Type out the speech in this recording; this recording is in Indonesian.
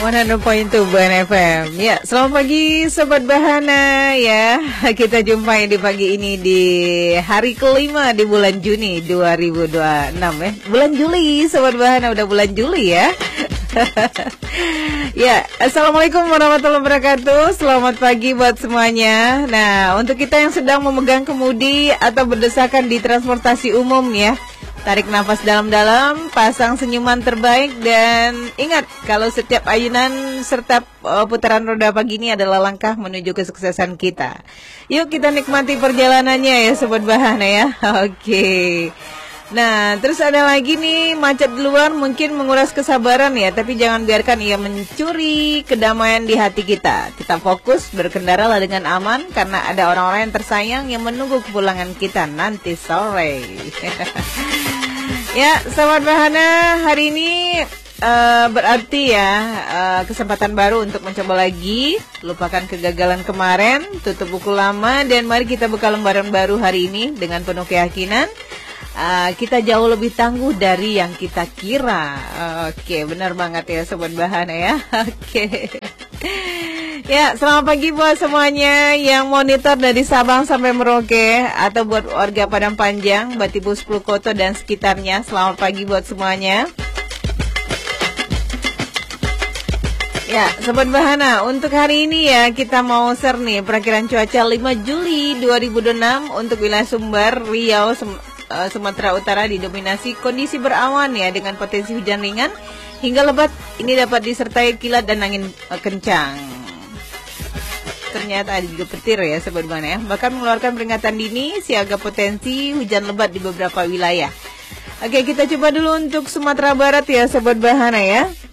100.2 Bahana FM. Ya, selamat pagi Sobat Bahana ya. Kita jumpai di pagi ini di hari kelima di bulan Juni 2026 ya. Bulan Juli Sobat Bahana, udah bulan Juli ya. Ya, assalamualaikum warahmatullahi wabarakatuh. Selamat pagi buat semuanya. Nah, untuk kita yang sedang memegang kemudi atau berdesakan di transportasi umum ya, tarik nafas dalam-dalam, pasang senyuman terbaik, dan ingat kalau setiap ayunan serta putaran roda pagi ini adalah langkah menuju kesuksesan kita. Yuk kita nikmati perjalanannya ya Sobat Bahana ya. Oke. Nah, terus ada lagi nih, macet di luar mungkin menguras kesabaran ya, tapi jangan biarkan ia mencuri kedamaian di hati kita. Kita fokus berkendara lah dengan aman, karena ada orang-orang yang tersayang yang menunggu kepulangan kita nanti sore. Ya, Sobat Bahana, hari ini berarti ya kesempatan baru untuk mencoba lagi. Lupakan kegagalan kemarin, tutup buku lama, dan mari kita buka lembaran baru hari ini dengan penuh keyakinan. Kita jauh lebih tangguh dari yang kita kira. Oke, benar banget ya Sobat Bahana ya. Oke. Ya, selamat pagi buat semuanya yang monitor dari Sabang sampai Merauke, atau buat warga Padang Panjang, Batibu 10 Koto dan sekitarnya. Selamat pagi buat semuanya. Ya, Sobat Bahana, untuk hari ini ya kita mau share nih perakiran cuaca 5 Juli 2026 untuk wilayah Sumber, Riau, Sumatera Utara didominasi kondisi berawan ya, dengan potensi hujan ringan hingga lebat. Ini dapat disertai kilat dan angin kencang. Ternyata ada juga petir ya Sobat Bahana ya. Bahkan mengeluarkan peringatan dini siaga potensi hujan lebat di beberapa wilayah. Oke, kita coba dulu untuk Sumatera Barat ya Sobat Bahana ya.